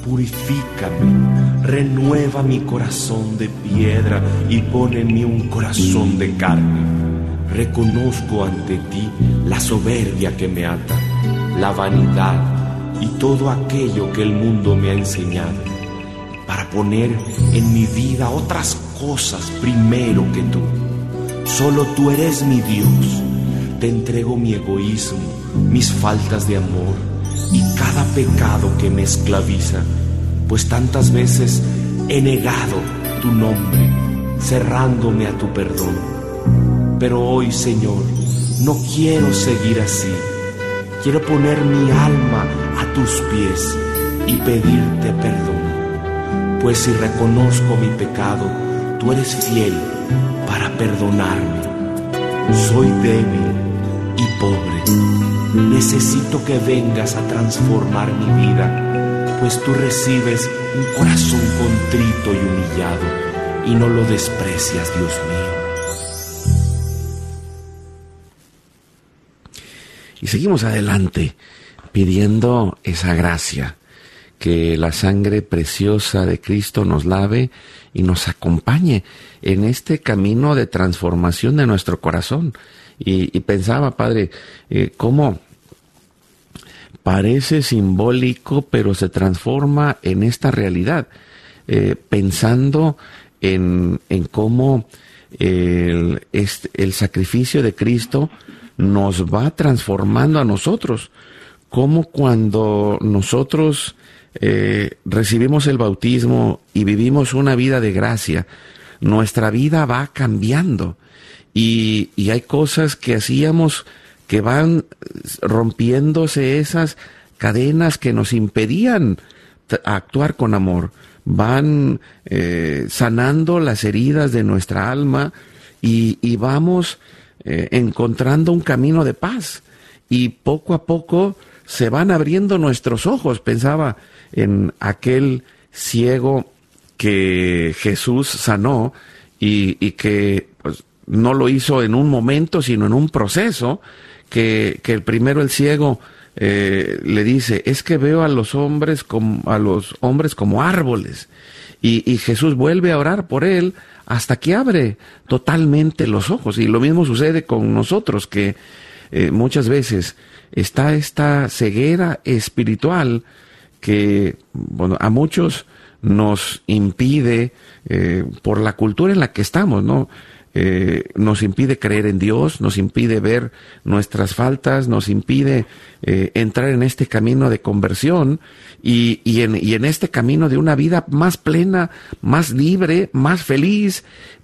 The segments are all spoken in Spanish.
purifícame, renueva mi corazón de piedra y pon en mí un corazón de carne. Reconozco ante ti la soberbia que me ata, la vanidad y todo aquello que el mundo me ha enseñado, para poner en mi vida otras cosas primero que tú. Solo tú eres mi Dios. Te entrego mi egoísmo, mis faltas de amor y cada pecado que me esclaviza, pues tantas veces he negado tu nombre, cerrándome a tu perdón. Pero hoy, Señor, no quiero seguir así. Quiero poner mi alma a tus pies y pedirte perdón, pues si reconozco mi pecado, tú eres fiel para perdonarme. Soy débil y pobre. Necesito que vengas a transformar mi vida, pues tú recibes un corazón contrito y humillado y no lo desprecias, Dios mío. Y seguimos adelante pidiendo esa gracia, que la sangre preciosa de Cristo nos lave y nos acompañe en este camino de transformación de nuestro corazón. Y pensaba, Padre, cómo parece simbólico, pero se transforma en esta realidad, pensando en cómo el sacrificio de Cristo nos va transformando a nosotros, como cuando nosotros recibimos el bautismo y vivimos una vida de gracia, nuestra vida va cambiando y hay cosas que hacíamos que van rompiéndose, esas cadenas que nos impedían actuar con amor, van sanando las heridas de nuestra alma y vamos encontrando un camino de paz, y poco a poco se van abriendo nuestros ojos. Pensaba en aquel ciego que Jesús sanó y que pues, no lo hizo en un momento, sino en un proceso, que el primero, el ciego, le dice: es que veo a los hombres como árboles, y Jesús vuelve a orar por él hasta que abre totalmente los ojos. Y lo mismo sucede con nosotros, que muchas veces está esta ceguera espiritual que, bueno, a muchos nos impide, por la cultura en la que estamos, ¿no? Nos impide creer en Dios, nos impide ver nuestras faltas, nos impide entrar en este camino de conversión y en este camino de una vida más plena, más libre, más feliz,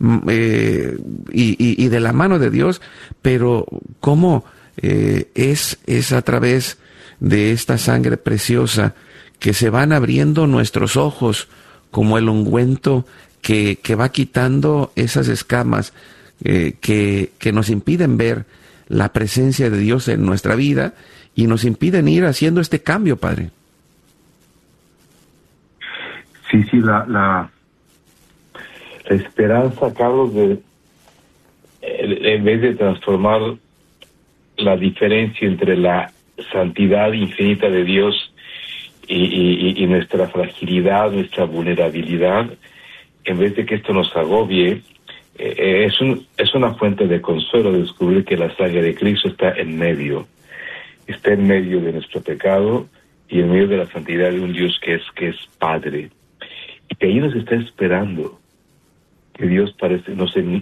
y de la mano de Dios. Pero cómo es a través de esta sangre preciosa que se van abriendo nuestros ojos, como el ungüento que va quitando esas escamas que nos impiden ver la presencia de Dios en nuestra vida y nos impiden ir haciendo este cambio, Padre. Sí, la esperanza, Carlos, en vez de transformar la diferencia entre la santidad infinita de Dios y nuestra fragilidad, nuestra vulnerabilidad, en vez de que esto nos agobie, es una fuente de consuelo descubrir que la sangre de Cristo está en medio de nuestro pecado y en medio de la santidad de un Dios que es Padre, y que ahí nos está esperando. Que Dios parece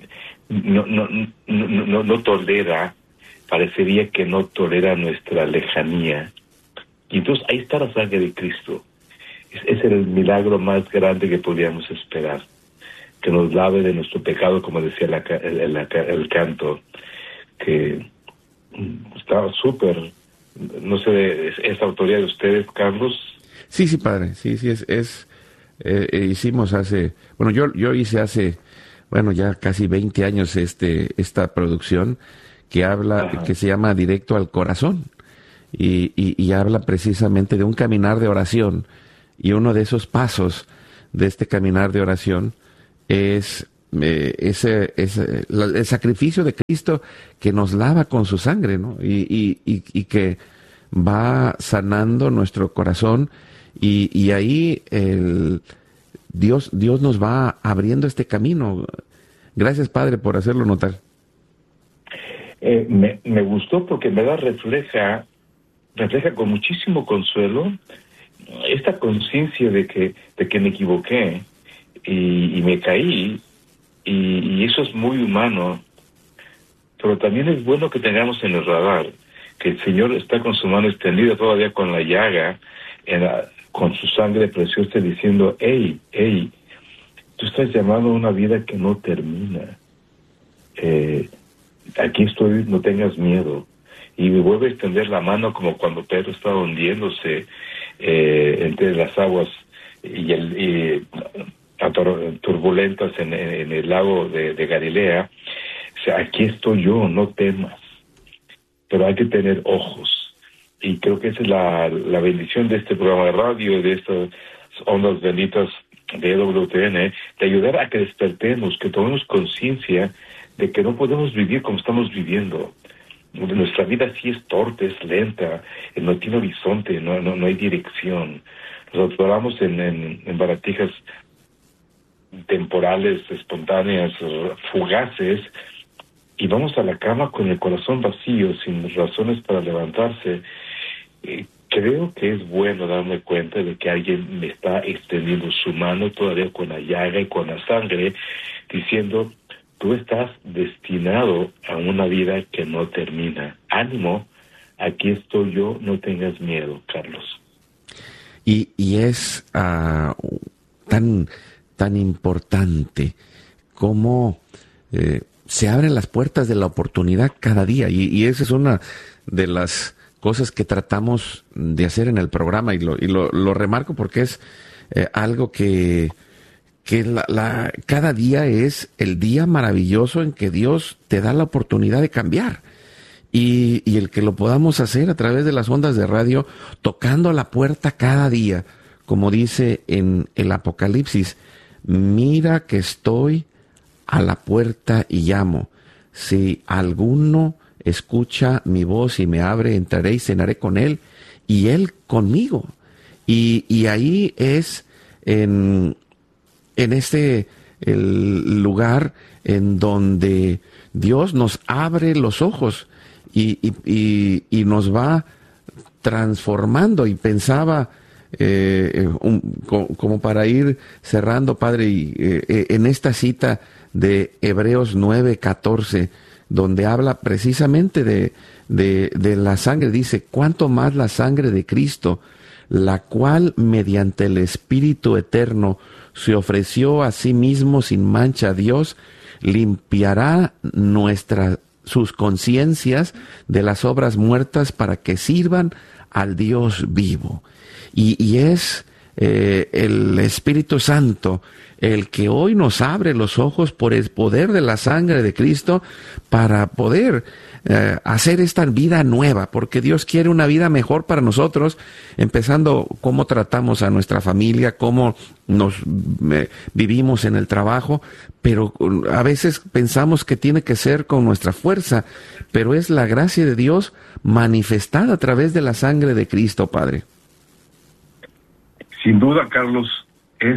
no tolera, parecería que no tolera nuestra lejanía, y entonces ahí está la sangre de Cristo. Es el milagro más grande que podíamos esperar, que nos lave de nuestro pecado, como decía el canto, que estaba súper. No sé, ¿es autoría de ustedes, Carlos? Sí, Padre, sí, hicimos yo hice hace, ya casi 20 años esta producción que habla, Ajá, que se llama Directo al Corazón, y habla precisamente de un caminar de oración. Y uno de esos pasos de este caminar de oración es el sacrificio de Cristo, que nos lava con su sangre, ¿no? Y que va sanando nuestro corazón y ahí Dios nos va abriendo este camino. Gracias, Padre, por hacerlo notar. Me gustó porque en verdad refleja con muchísimo consuelo esta conciencia de que me equivoqué y me caí, y eso es muy humano, pero también es bueno que tengamos en el radar que el Señor está con su mano extendida todavía con la llaga, con su sangre preciosa, diciendo: hey, tú estás llamado a una vida que no termina. Aquí estoy, no tengas miedo. Y me vuelve a extender la mano como cuando Pedro estaba hundiéndose entre las aguas turbulentas en el lago de Galilea. O sea, aquí estoy yo, no temas. Pero hay que tener ojos. Y creo que esa es la bendición de este programa de radio, de estas ondas benditas de EWTN, de ayudar a que despertemos, que tomemos conciencia de que no podemos vivir como estamos viviendo. Nuestra vida sí es torpe, es lenta, no tiene horizonte, no hay dirección. Nos atoramos en baratijas temporales, espontáneas, fugaces, y vamos a la cama con el corazón vacío, sin razones para levantarse. Creo que es bueno darme cuenta de que alguien me está extendiendo su mano todavía con la llaga y con la sangre, diciendo: tú estás destinado a una vida que no termina. Ánimo, aquí estoy yo, no tengas miedo, Carlos. Y es tan importante como se abren las puertas de la oportunidad cada día, y esa es una de las cosas que tratamos de hacer en el programa, y lo remarco porque es algo que cada día es el día maravilloso en que Dios te da la oportunidad de cambiar, y el que lo podamos hacer a través de las ondas de radio, tocando la puerta cada día, como dice en el Apocalipsis: mira que estoy a la puerta y llamo. Si alguno escucha mi voz y me abre, entraré y cenaré con él y él conmigo. Y ahí es en el lugar en donde Dios nos abre los ojos y nos va transformando. Y pensaba, como para ir cerrando, Padre, en esta cita de Hebreos 9:14, donde habla precisamente de la sangre. Dice: cuánto más la sangre de Cristo, la cual mediante el Espíritu eterno se ofreció a sí mismo sin mancha a Dios, limpiará sus conciencias de las obras muertas para que sirvan al Dios vivo. Y es el Espíritu Santo el que hoy nos abre los ojos por el poder de la sangre de Cristo para poder hacer esta vida nueva, porque Dios quiere una vida mejor para nosotros, empezando cómo tratamos a nuestra familia, cómo nos vivimos en el trabajo, pero a veces pensamos que tiene que ser con nuestra fuerza, pero es la gracia de Dios manifestada a través de la sangre de Cristo, Padre. Sin duda, Carlos, es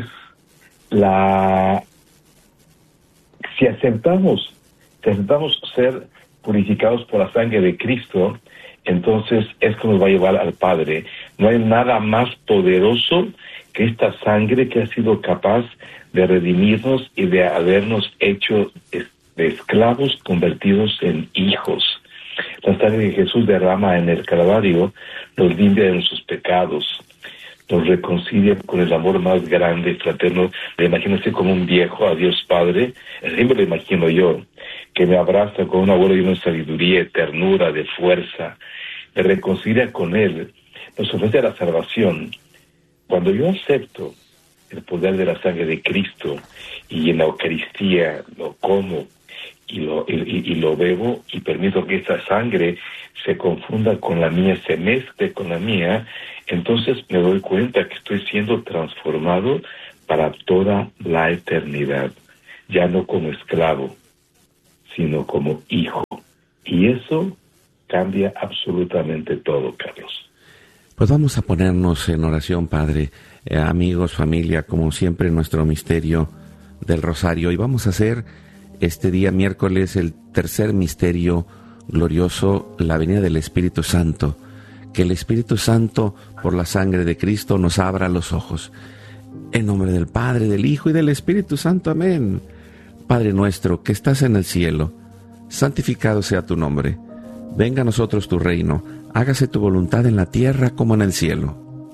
si aceptamos ser purificados por la sangre de Cristo, entonces esto nos va a llevar al Padre. No hay nada más poderoso que esta sangre que ha sido capaz de redimirnos y de habernos hecho de esclavos convertidos en hijos. La sangre que Jesús derrama en el Calvario nos limpia de nuestros pecados, nos reconcilia con el amor más grande y fraterno. Imagínense como un viejo a Dios Padre, así me lo imagino yo, que me abraza con un abuelo lleno de sabiduría, de ternura, de fuerza, me reconcilia con Él, nos ofrece la salvación. Cuando yo acepto el poder de la sangre de Cristo y en la Eucaristía lo como y lo bebo y permito que esa sangre se confunda con la mía, se mezcle con la mía, entonces me doy cuenta que estoy siendo transformado para toda la eternidad, ya no como esclavo, sino como hijo. Y eso cambia absolutamente todo, Carlos. Pues vamos a ponernos en oración, Padre, amigos, familia, como siempre, nuestro misterio del Rosario. Y vamos a hacer este día miércoles el tercer misterio glorioso, la venida del Espíritu Santo. Que el Espíritu Santo, por la sangre de Cristo, nos abra los ojos. En nombre del Padre, del Hijo y del Espíritu Santo. Amén. Padre nuestro, que estás en el cielo, santificado sea tu nombre. Venga a nosotros tu reino. Hágase tu voluntad en la tierra como en el cielo.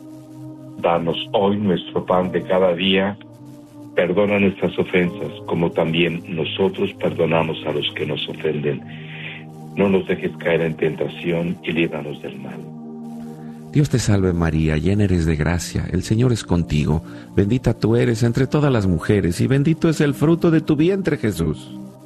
Danos hoy nuestro pan de cada día. Perdona nuestras ofensas, como también nosotros perdonamos a los que nos ofenden. No nos dejes caer en tentación y líbranos del mal. Dios te salve María, llena eres de gracia, el Señor es contigo. Bendita tú eres entre todas las mujeres, y bendito es el fruto de tu vientre, Jesús.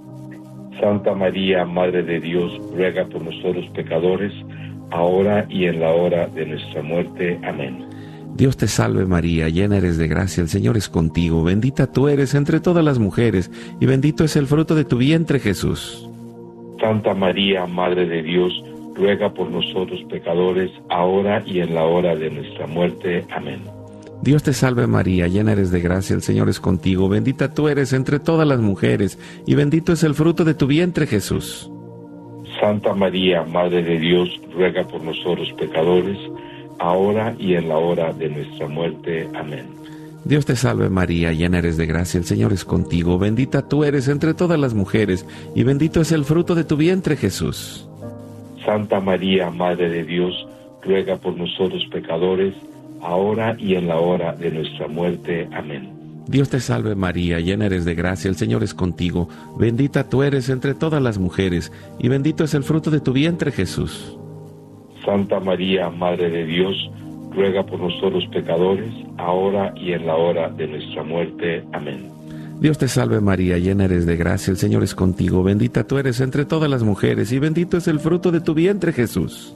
Santa María, Madre de Dios, ruega por nosotros pecadores, ahora y en la hora de nuestra muerte. Amén. Dios te salve María, llena eres de gracia, el Señor es contigo. Bendita tú eres entre todas las mujeres, y bendito es el fruto de tu vientre, Jesús. Santa María, Madre de Dios, ruega por nosotros pecadores, ahora y en la hora de nuestra muerte. Amén. Dios te salve María, llena eres de gracia, el Señor es contigo. Bendita tú eres entre todas las mujeres, y bendito es el fruto de tu vientre, Jesús. Santa María, Madre de Dios, ruega por nosotros pecadores, ahora y en la hora de nuestra muerte. Amén. Dios te salve María, llena eres de gracia, el Señor es contigo. Bendita tú eres entre todas las mujeres, y bendito es el fruto de tu vientre, Jesús. Santa María, Madre de Dios, ruega por nosotros pecadores, ahora y en la hora de nuestra muerte. Amén. Dios te salve María, llena eres de gracia, el Señor es contigo. Bendita tú eres entre todas las mujeres, y bendito es el fruto de tu vientre, Jesús. Santa María, Madre de Dios, ruega por nosotros pecadores, ahora y en la hora de nuestra muerte. Amén. Dios te salve María, llena eres de gracia, el Señor es contigo. Bendita tú eres entre todas las mujeres, y bendito es el fruto de tu vientre, Jesús.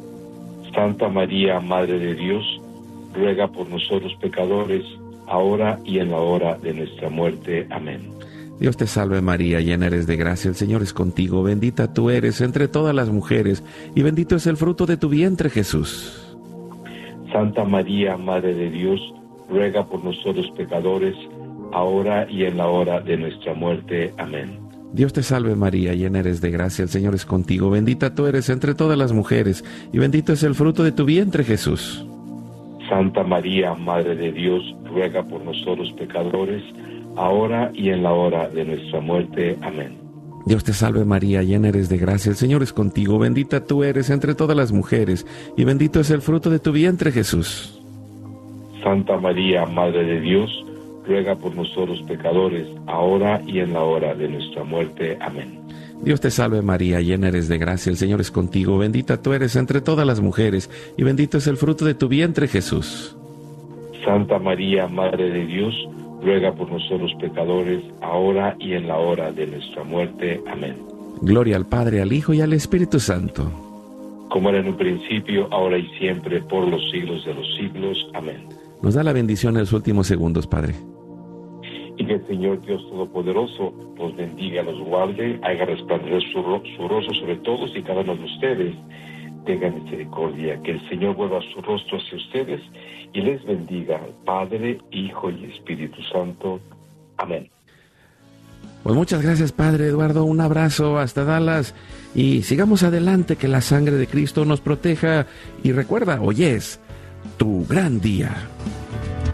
Santa María, Madre de Dios, ruega por nosotros pecadores, ahora y en la hora de nuestra muerte. Amén. Dios te salve María, llena eres de gracia, el Señor es contigo. Bendita tú eres entre todas las mujeres, y bendito es el fruto de tu vientre, Jesús. Santa María, Madre de Dios, ruega por nosotros pecadores, ahora y en la hora de nuestra muerte. Amén. Dios te salve María, llena eres de gracia, el Señor es contigo. Bendita tú eres entre todas las mujeres, y bendito es el fruto de tu vientre, Jesús. Santa María, Madre de Dios, ruega por nosotros pecadores, ahora y en la hora de nuestra muerte. Amén. Dios te salve María, llena eres de gracia, el Señor es contigo. Bendita tú eres entre todas las mujeres, y bendito es el fruto de tu vientre, Jesús. Santa María, Madre de Dios, ruega por nosotros pecadores, ahora y en la hora de nuestra muerte. Amén. Dios te salve María, llena eres de gracia, el Señor es contigo. Bendita tú eres entre todas las mujeres, y bendito es el fruto de tu vientre, Jesús. Santa María, Madre de Dios, ruega por nosotros pecadores, ahora y en la hora de nuestra muerte. Amén. Gloria al Padre, al Hijo y al Espíritu Santo. Como era en un principio, ahora y siempre, por los siglos de los siglos. Amén. Nos da la bendición en los últimos segundos, Padre. Y que el Señor Dios Todopoderoso los bendiga, los guarde, haga resplandecer su rostro sobre todos y cada uno de ustedes. Tenga misericordia, que el Señor vuelva su rostro hacia ustedes y les bendiga, Padre, Hijo y Espíritu Santo. Amén. Pues muchas gracias, Padre Eduardo. Un abrazo hasta Dallas y sigamos adelante, que la sangre de Cristo nos proteja. Y recuerda, hoy es tu gran día.